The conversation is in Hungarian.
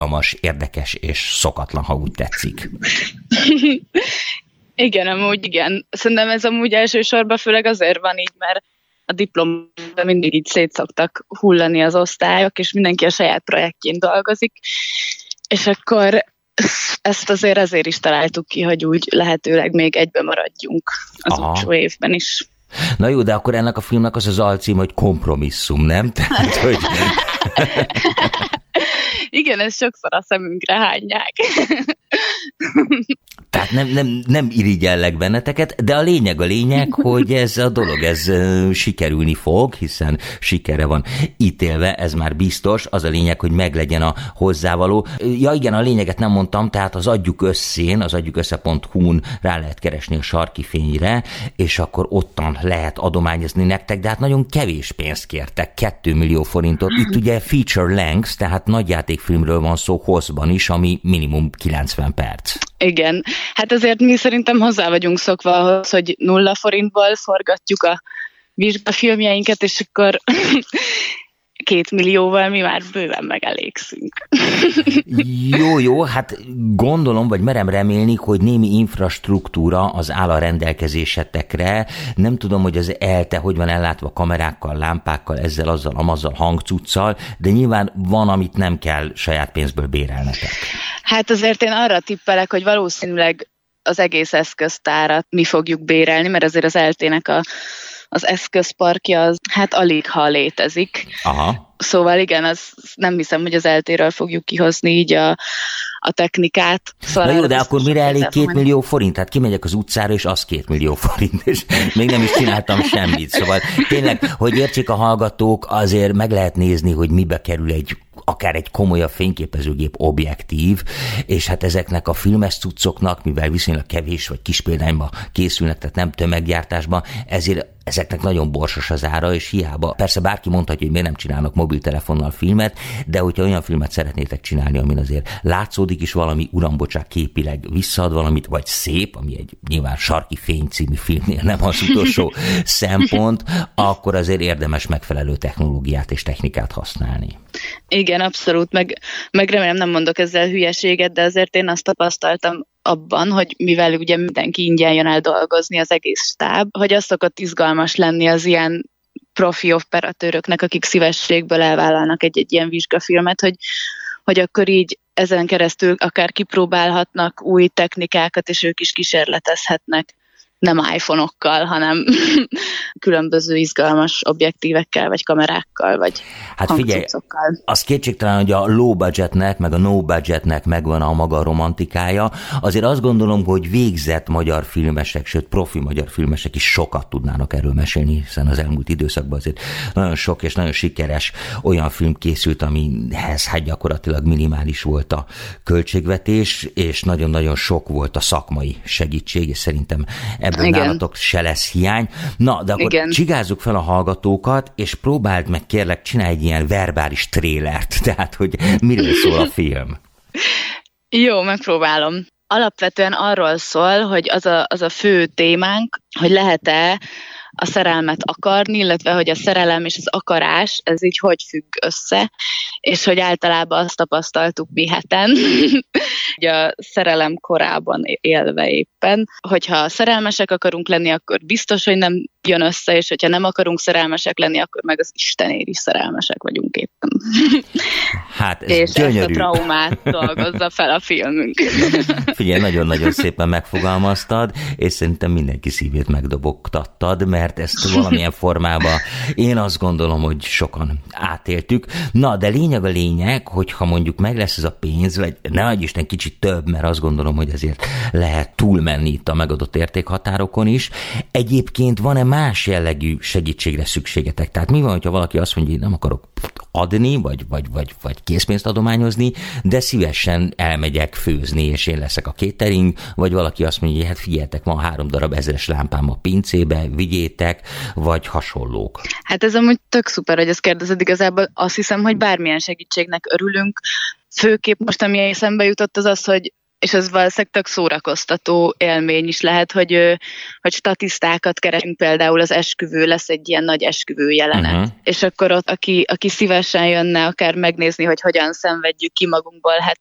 érdekes és szokatlan, ha úgy tetszik. Igen, amúgy igen. Szerintem ez amúgy elsősorban főleg azért van így, mert a diplomban mindig így szét szoktak hullani az osztályok, és mindenki a saját projektjén dolgozik, és akkor ezt azért is találtuk ki, hogy úgy lehetőleg még egybe maradjunk az utolsó évben is. Na jó, de akkor ennek a filmnek az alcím, hogy Kompromisszum, nem? Tehát, hogy... Igen, ezt sokszor a szemünkre hányják. Tehát nem irigyellek benneteket, de a lényeg, hogy ez a dolog, ez sikerülni fog, hiszen sikerre van ítélve, ez már biztos. Az a lényeg, hogy meglegyen a hozzávaló. Ja igen, a lényeget nem mondtam, tehát az Adjuk Összén, az adjukössze.hu-n rá lehet keresni a Sarki Fényre, és akkor ottan lehet adományozni nektek, de hát nagyon kevés pénzt kértek, 2 millió forintot. Itt ugye feature length, tehát nagyjátékfilmről van szó hosszban is, ami minimum 90 perc. Igen, hát azért mi szerintem hozzá vagyunk szokva ahhoz, hogy 0 forintból forgatjuk a vizsgafilmjeinket, és akkor 2 millióval mi már bőven megelégszünk. Jó, hát gondolom, vagy merem remélni, hogy némi infrastruktúra az áll a rendelkezésetekre. Nem tudom, hogy az ELTE hogy van ellátva kamerákkal, lámpákkal, ezzel, azzal, amazzal, hangcuccal, de nyilván van, amit nem kell saját pénzből bérelnetek. Hát azért én arra tippelek, hogy valószínűleg az egész eszköztárat mi fogjuk bérelni, mert azért az ELTE-nek az eszközparkja az hát alig-ha létezik. Aha. Szóval igen, az nem hiszem, hogy az ELTE-ről fogjuk kihozni így a technikát. Szóval na jó, de akkor mire elég 2 millió forint? Tehát kimegyek az utcára, és az 2 millió forint, és még nem is csináltam semmit. Szóval tényleg, hogy értsék a hallgatók, azért meg lehet nézni, hogy mibe kerül akár egy komolyabb fényképezőgép objektív, és hát ezeknek a filmes cuccoknak, mivel viszonylag kevés vagy kis példányban készülnek, tehát nem tömeggyártásban, ezért ezeknek nagyon borsos az ára, és hiába. Persze bárki mondhatja, hogy miért nem csinálnak mobiltelefonnal filmet, de hogyha olyan filmet szeretnétek csinálni, amin azért látszódik is valami, uram, bocsák, képileg visszaad valamit, vagy szép, ami egy nyilván Sarki Fény című filmnél nem az utolsó szempont, akkor azért érdemes megfelelő technológiát és technikát használni. Igen, abszolút, meg remélem nem mondok ezzel hülyeséget, de azért én azt tapasztaltam abban, hogy mivel ugye mindenki ingyen jön el dolgozni, az egész stáb, hogy az szokott izgalmas lenni az ilyen profi operatőröknek, akik szívességből elvállalnak egy ilyen vizsgafilmet, hogy akkor így ezen keresztül akár kipróbálhatnak új technikákat, és ők is kísérletezhetnek nem iPhone-okkal, hanem különböző izgalmas objektívekkel, vagy kamerákkal, vagy hát figyelj, az kétségtelen, hogy a low budgetnek, meg a no budgetnek megvan a maga romantikája. Azért azt gondolom, hogy végzett magyar filmesek, sőt profi magyar filmesek is sokat tudnának erről mesélni, hiszen az elmúlt időszakban azért nagyon sok és nagyon sikeres olyan film készült, amihez hát gyakorlatilag minimális volt a költségvetés, és nagyon-nagyon sok volt a szakmai segítség, és szerintem ebből nálatok se lesz hiány. Na, de akkor csigázzuk fel a hallgatókat, és próbáld meg, kérlek, csinálj egy ilyen verbális trélert, tehát, hogy miről szól a film. Jó, megpróbálom. Alapvetően arról szól, hogy az a fő témánk, hogy lehet-e a szerelmet akarni, illetve hogy a szerelem és az akarás, ez így hogy függ össze, és hogy általában azt tapasztaltuk mi heten, hogy a szerelem korában élve éppen, hogyha szerelmesek akarunk lenni, akkor biztos, hogy nem jön össze, és hogyha nem akarunk szerelmesek lenni, akkor meg az Istenért is szerelmesek vagyunk éppen. Hát ez és gyönyörű. Ezt a traumát dolgozza fel a filmünk. Figyelj, nagyon-nagyon szépen megfogalmaztad, és szerintem mindenki szívét megdobogtattad, mert ezt valamilyen formában én azt gondolom, hogy sokan átéltük. Na, de lényeg, hogyha mondjuk meg lesz ez a pénz, vagy ne adj Isten kicsit több, mert azt gondolom, hogy azért lehet túlmenni itt a megadott értékhatárokon is. Egyébként van-e más jellegű segítségre szükségetek? Tehát mi van, hogyha valaki azt mondja, hogy nem akarok adni, vagy készpénzt adományozni, de szívesen elmegyek főzni, és én leszek a catering, vagy valaki azt mondja, hogy hát figyeljetek, van 3 darab 1000-es lámpám a pincébe, vigyétek, vagy hasonlók. Hát ez amúgy tök szuper, hogy ezt kérdezed, igazából azt hiszem, hogy bármilyen segítségnek örülünk. Főképp most, ami eszembe jutott, az, hogy és ez valószínűleg tök szórakoztató élmény is lehet, hogy statisztákat keresünk, például az esküvő, lesz egy ilyen nagy esküvő jelenet, és akkor ott, aki szívesen jönne akár megnézni, hogy hogyan szenvedjük ki magunkból, hát